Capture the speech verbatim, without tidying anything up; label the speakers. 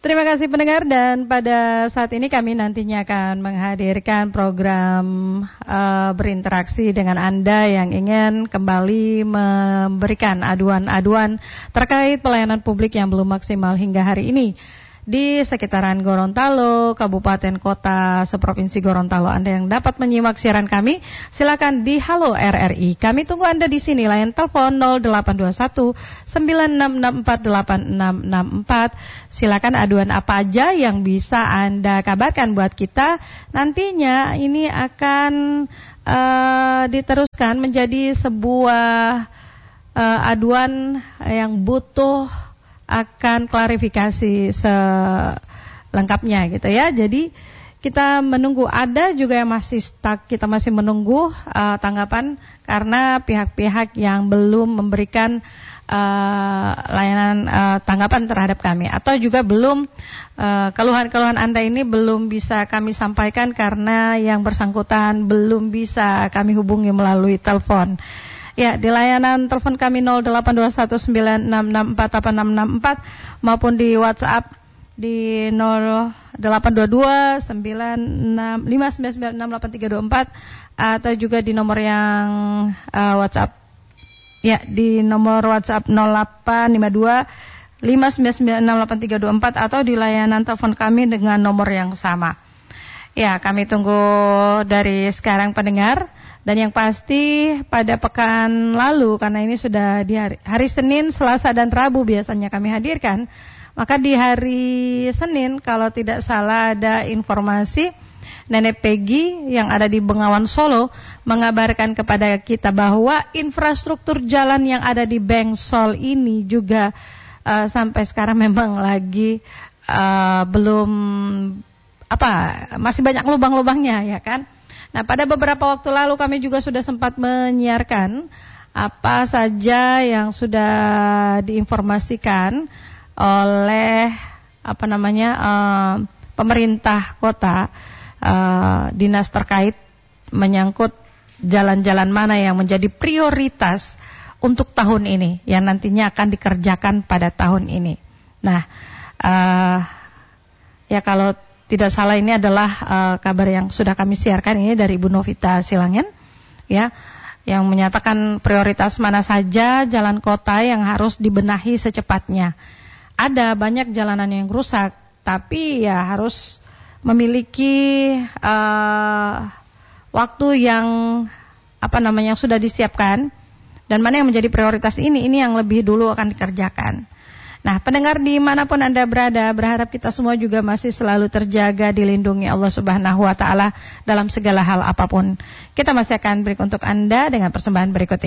Speaker 1: terima kasih pendengar, dan pada saat ini kami nantinya akan menghadirkan program uh, berinteraksi dengan Anda yang ingin kembali memberikan aduan-aduan terkait pelayanan publik yang belum maksimal hingga hari ini di sekitaran Gorontalo, Kabupaten Kota, seprovinsi Gorontalo. Anda yang dapat menyimak siaran kami, silakan di Halo R R I. Kami tunggu Anda di sini. Layan telepon nol delapan dua satu sembilan enam enam empat delapan enam enam empat. Silakan aduan apa aja yang bisa Anda kabarkan buat kita. Nantinya ini akan uh, diteruskan menjadi sebuah uh, aduan yang butuh akan klarifikasi selengkapnya gitu ya. Jadi kita menunggu, ada juga yang masih stuck, kita masih menunggu uh, tanggapan karena pihak-pihak yang belum memberikan uh, layanan uh, tanggapan terhadap kami, atau juga belum uh, keluhan-keluhan Anda ini belum bisa kami sampaikan karena yang bersangkutan belum bisa kami hubungi melalui telepon. Ya, di layanan telepon kami nol delapan dua satu sembilan enam enam empat delapan enam enam empat maupun di WhatsApp di nol delapan dua dua sembilan enam lima sembilan sembilan enam delapan tiga dua empat, atau juga di nomor yang uh, WhatsApp ya di nomor WhatsApp nol delapan lima dua lima sembilan sembilan enam delapan tiga dua empat, atau di layanan telepon kami dengan nomor yang sama. Ya, kami tunggu dari sekarang pendengar. Dan yang pasti pada pekan lalu, karena ini sudah di hari, hari Senin, Selasa, dan Rabu biasanya kami hadirkan, maka di hari Senin kalau tidak salah ada informasi Nenek Peggy yang ada di Bengawan Solo mengabarkan kepada kita bahwa infrastruktur jalan yang ada di Bengsol ini juga uh, sampai sekarang memang lagi uh, belum apa masih banyak lubang-lubangnya, ya kan. Nah, pada beberapa waktu lalu kami juga sudah sempat menyiarkan apa saja yang sudah diinformasikan oleh apa namanya uh, pemerintah kota, uh, dinas terkait menyangkut jalan-jalan mana yang menjadi prioritas untuk tahun ini, yang nantinya akan dikerjakan pada tahun ini. Nah, uh, ya kalau tidak salah ini adalah uh, kabar yang sudah kami siarkan ini dari Ibu Novita Silangen, ya, yang menyatakan prioritas mana saja jalan kota yang harus dibenahi secepatnya. Ada banyak jalanan yang rusak, tapi ya harus memiliki uh, waktu yang apa namanya yang sudah disiapkan, dan mana yang menjadi prioritas ini, ini yang lebih dulu akan dikerjakan. Nah, pendengar dimanapun Anda berada, berharap kita semua juga masih selalu terjaga, dilindungi Allah Subhanahu wa Ta'ala dalam segala hal apapun. Kita masih akan beri untuk Anda dengan persembahan berikut ini.